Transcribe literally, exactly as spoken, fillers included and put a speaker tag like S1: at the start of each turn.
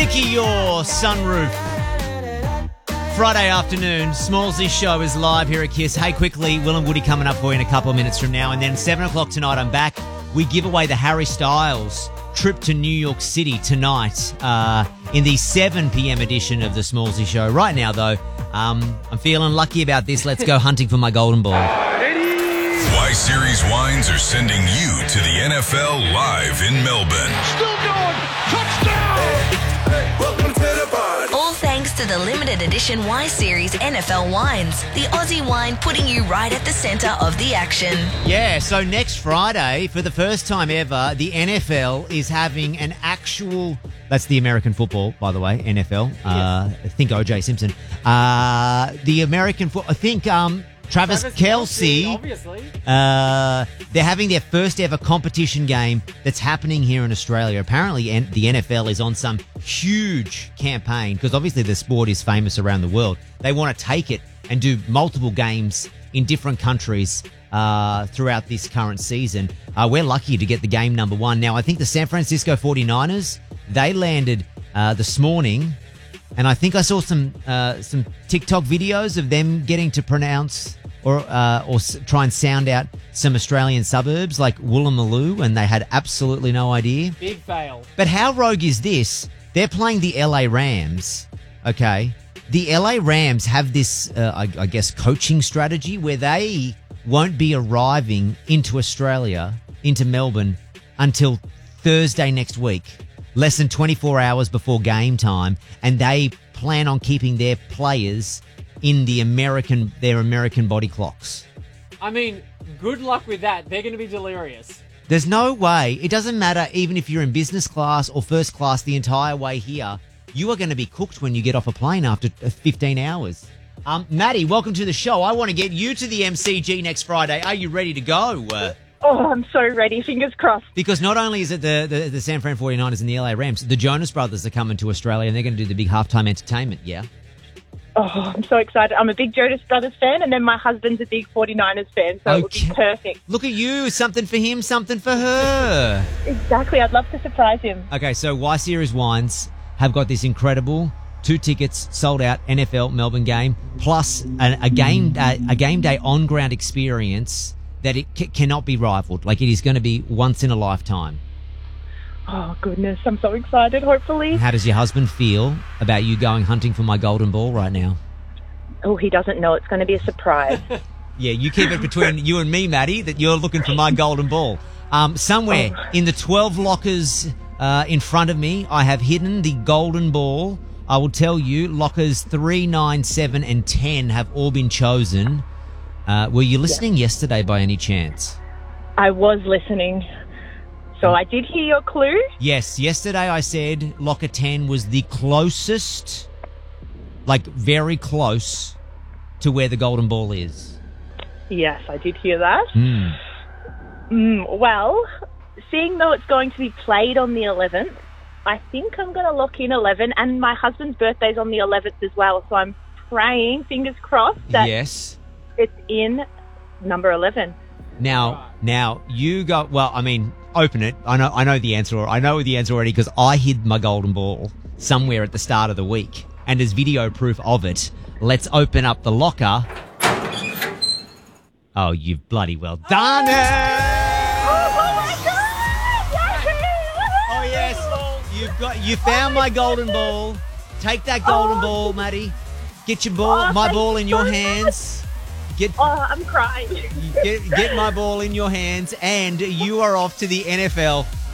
S1: Nicky Your Sunroof. Friday afternoon, Smallsy show is live here at Kiss. Hey, quickly, Will and Woody coming up for you in a couple of minutes from now. And then seven o'clock tonight, I'm back. We give away the Harry Styles trip to New York City tonight uh, in the seven p.m. edition of the Smallsy show. Right now, though, um, I'm feeling lucky about this. Let's go hunting for my golden ball.
S2: Y-Series Wines are sending you to the N F L live in Melbourne.
S3: Still going. Touchdown.
S2: Hey, welcome to the party.
S4: All thanks to the limited edition Y-Series N F L wines. The Aussie wine putting you right at the centre of the action.
S1: Yeah, so next Friday, for the first time ever, the N F L is having an actual... That's the American football, by the way, N F L. Uh, I think O J Simpson. Uh, the American football... I think... Um, Travis, Travis Kelce, Kelce,
S5: obviously.
S1: Uh, they're having their first ever competition game that's happening here in Australia. Apparently, N- the N F L is on some huge campaign because obviously the sport is famous around the world. They want to take it and do multiple games in different countries uh, throughout this current season. Uh, we're lucky to get the game number one. Now, I think the San Francisco forty-niners, they landed uh, this morning. And I think I saw some uh, some TikTok videos of them getting to pronounce or uh, or s- try and sound out some Australian suburbs like Woolloomooloo, and they had absolutely no idea.
S5: Big fail.
S1: But how rogue is this? They're playing the L A Rams, okay? The L A Rams have this, uh, I, I guess, coaching strategy where they won't be arriving into Australia, into Melbourne, until Thursday next week. Less than twenty-four hours before game time, and they plan on keeping their players in the American, their American body clocks.
S5: I mean, good luck with that. They're going to be delirious.
S1: There's no way. It doesn't matter even if you're in business class or first class the entire way here. You are going to be cooked when you get off a plane after fifteen hours. Um, Maddie, welcome to the show. I want to get you to the M C G next Friday. Are you ready to go? Uh,
S6: Oh, I'm so ready. Fingers crossed.
S1: Because not only is it the, the, the San Fran forty-niners and the L A Rams, the Jonas Brothers are coming to Australia and they're going to do the big halftime entertainment, yeah?
S6: Oh, I'm so excited. I'm a big Jonas Brothers fan, and then my husband's a big forty-niners fan, so it would be perfect.
S1: Look at you. Something for him, something for her.
S6: Exactly. I'd love to surprise him.
S1: Okay, so Y-Series Wines have got this incredible two tickets sold out N F L Melbourne game, plus a, a game uh, a game day on-ground experience that it c- cannot be rivaled. Like, it is going to be once in a lifetime.
S6: Oh, goodness. I'm so excited, hopefully.
S1: How does your husband feel about you going hunting for my golden ball right now?
S6: Oh, he doesn't know. It's going to be a surprise.
S1: Yeah, you keep it between you and me, Maddie, that you're looking for my golden ball. Um, somewhere
S6: oh.
S1: in the twelve lockers uh, in front of me, I have hidden the golden ball. I will tell you, lockers three, nine, seven, and ten have all been chosen. Uh, were you listening yeah. yesterday by any chance?
S6: I was listening. So I did hear your clue.
S1: Yes, yesterday I said locker ten was the closest, like very close to where the golden ball is.
S6: Yes, I did hear that.
S1: Mm.
S6: Mm, well, seeing though it's going to be played on the eleventh, I think I'm going to lock in eleven, and my husband's birthday's on the eleventh as well, so I'm praying, fingers crossed, that
S1: yes.
S6: it's in number eleven.
S1: Now, now you go. Well, I mean, open it. I know, I know the answer. I know the answer already because I hid my golden ball somewhere at the start of the week, and there's video proof of it. Let's open up the locker. Oh, you've bloody well done it!
S6: Oh, my God!
S1: Oh yes, you've got. You found my golden ball. Take that golden
S6: oh.
S1: ball, Maddie. Get your ball,
S6: oh,
S1: my ball in your
S6: so
S1: hands. Get,
S6: oh, I'm crying.
S1: get, get my ball in your hands, and you are off to the N F L